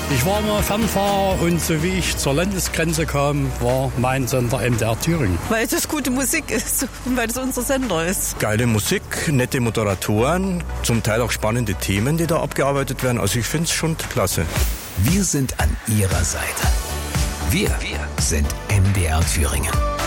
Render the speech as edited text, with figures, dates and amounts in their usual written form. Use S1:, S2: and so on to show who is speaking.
S1: Ich war mal Fernfahrer und so wie ich zur Landesgrenze kam, war mein Sender MDR Thüringen.
S2: Weil das gute Musik ist und weil das unser Sender ist.
S3: Geile Musik, nette Moderatoren, zum Teil auch spannende Themen, die da abgearbeitet werden. Also ich finde es schon klasse.
S4: Wir sind an Ihrer Seite. Wir sind MDR Thüringen.